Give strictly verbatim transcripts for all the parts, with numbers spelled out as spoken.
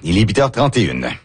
Il est huit heures trente et une.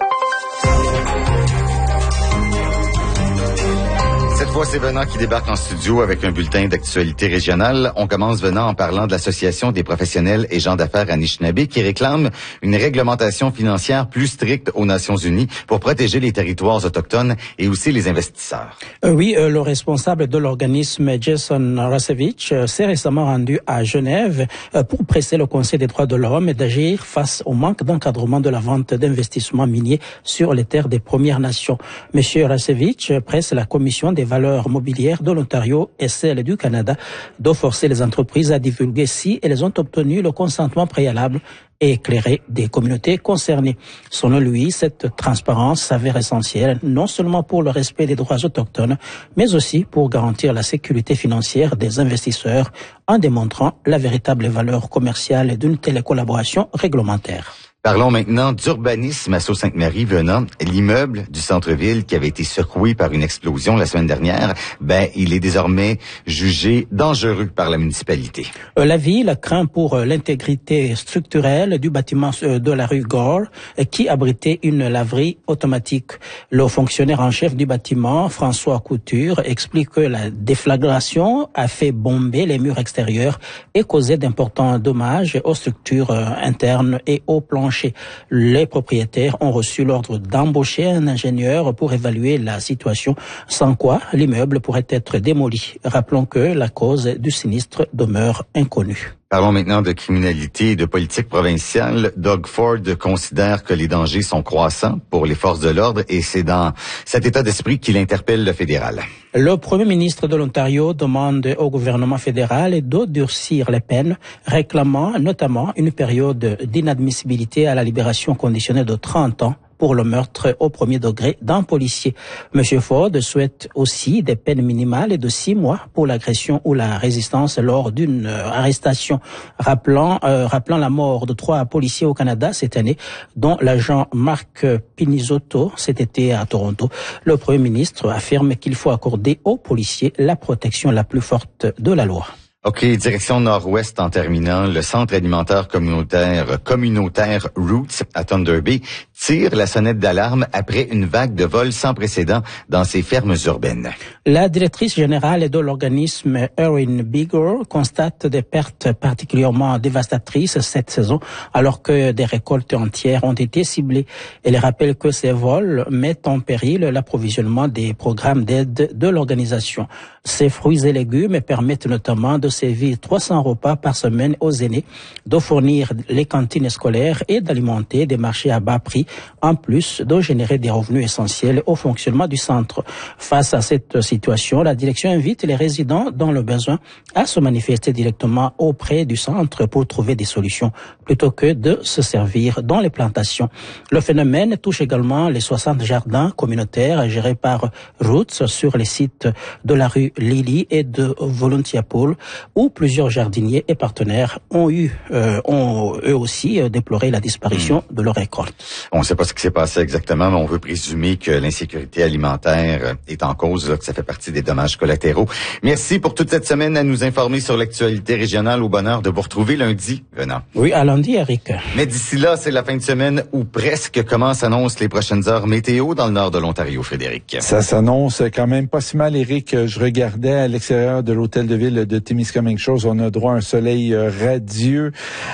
Cette fois, c'est Venant qui débarque en studio avec un bulletin d'actualité régionale. On commence, Venant, en parlant de l'Association des professionnels et gens d'affaires Anishinaabe qui réclame une réglementation financière plus stricte aux Nations unies pour protéger les territoires autochtones et aussi les investisseurs. Euh, oui, euh, le responsable de l'organisme, Jason Rasevich, euh, s'est récemment rendu à Genève euh, pour presser le Conseil des droits de l'homme d'agir face au manque d'encadrement de la vente d'investissements miniers sur les terres des Premières Nations. Monsieur Rasevich presse la Commission des valeurs mobilières de l'Ontario et celle du Canada de forcer les entreprises à divulguer si elles ont obtenu le consentement préalable et éclairé des communautés concernées. Selon lui, cette transparence s'avère essentielle non seulement pour le respect des droits autochtones, mais aussi pour garantir la sécurité financière des investisseurs en démontrant la véritable valeur commerciale d'une telle collaboration réglementaire. Parlons maintenant d'urbanisme à Sault-Sainte-Marie, Venant. L'immeuble du centre-ville qui avait été secoué par une explosion la semaine dernière, ben, il est désormais jugé dangereux par la municipalité. La ville craint pour l'intégrité structurelle du bâtiment de la rue Gore qui abritait une laverie automatique. Le fonctionnaire en chef du bâtiment, François Couture, explique que la déflagration a fait bomber les murs extérieurs et causé d'importants dommages aux structures internes et aux planchers. Les propriétaires ont reçu l'ordre d'embaucher un ingénieur pour évaluer la situation, sans quoi l'immeuble pourrait être démoli. Rappelons que la cause du sinistre demeure inconnue. Parlons maintenant de criminalité et de politique provinciale. Doug Ford considère que les dangers sont croissants pour les forces de l'ordre et c'est dans cet état d'esprit qu'il interpelle le fédéral. Le premier ministre de l'Ontario demande au gouvernement fédéral de durcir les peines, réclamant notamment une période d'inadmissibilité à la libération conditionnelle de trente ans pour le meurtre au premier degré d'un policier. Monsieur Ford souhaite aussi des peines minimales de six mois pour l'agression ou la résistance lors d'une arrestation, rappelant, euh, rappelant la mort de trois policiers au Canada cette année, dont l'agent Marc Pinizotto cet été à Toronto. Le Premier ministre affirme qu'il faut accorder aux policiers la protection la plus forte de la loi. OK, direction nord-ouest en terminant. Le centre alimentaire communautaire communautaire Roots à Thunder Bay tire la sonnette d'alarme après une vague de vols sans précédent dans ses fermes urbaines. La directrice générale de l'organisme Erin Bigger constate des pertes particulièrement dévastatrices cette saison alors que des récoltes entières ont été ciblées. Elle rappelle que ces vols mettent en péril l'approvisionnement des programmes d'aide de l'organisation. Ces fruits et légumes permettent notamment de servir trois cents repas par semaine aux aînés, de fournir les cantines scolaires et d'alimenter des marchés à bas prix, en plus de générer des revenus essentiels au fonctionnement du centre. Face à cette situation, la direction invite les résidents dans le besoin à se manifester directement auprès du centre pour trouver des solutions plutôt que de se servir dans les plantations. Le phénomène touche également les soixante jardins communautaires gérés par Roots sur les sites de la rue Lily et de Volunteer Pool, où plusieurs jardiniers et partenaires ont eu, euh, ont eux aussi euh, déploré la disparition mmh. de leur récolte. On ne sait pas ce qui s'est passé exactement, mais on veut présumer que l'insécurité alimentaire est en cause, là, que ça fait partie des dommages collatéraux. Merci pour toute cette semaine à nous informer sur l'actualité régionale. Au bonheur de vous retrouver lundi, Venant. Oui, à lundi, Eric. Mais d'ici là, c'est la fin de semaine ou presque. Comment s'annoncent les prochaines heures météo dans le nord de l'Ontario, Frédéric? Ça s'annonce quand même pas si mal, Eric. Je regardais à l'extérieur de l'hôtel de ville de Témiscamingue Shores. On a droit à un soleil radieux.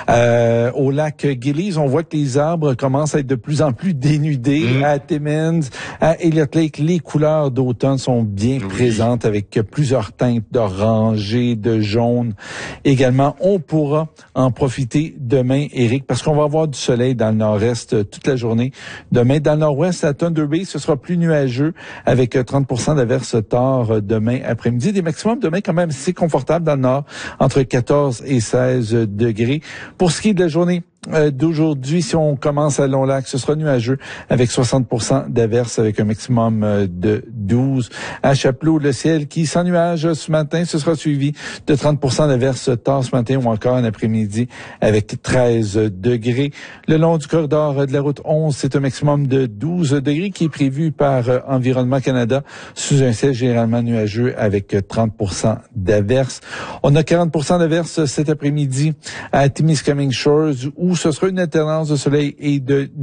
Euh, au lac Gillies, on voit que les arbres commencent à être de plus en plus dénudés. Mmh. À Timmins, à Elliott Lake, les couleurs d'automne sont bien oui. présentes avec plusieurs teintes d'orangé, de jaune. Également, on pourra en profiter demain, Eric, parce qu'on va avoir du soleil dans le nord-est toute la journée. Demain, dans le nord-ouest, à Thunder Bay, ce sera plus nuageux avec trente pour cent d'averses tard demain après-midi. Des maximums demain quand même assez confortables dans le nord, entre quatorze et seize degrés. Pour ce qui est de la journée Euh, d'aujourd'hui, si on commence à Long-Lac, ce sera nuageux avec soixante pour cent d'averses avec un maximum euh, de douze. À Chapleau, le ciel qui s'ennuage ce matin, ce sera suivi de trente pour cent d'averses tard ce matin ou encore en après-midi avec treize degrés. Le long du corridor de la route onze, c'est un maximum de douze degrés qui est prévu par euh, Environnement Canada sous un ciel généralement nuageux avec trente pour cent d'averses. On a quarante pour cent d'averses cet après-midi à Témiscamingue Shores où ce sera une alternance de soleil et de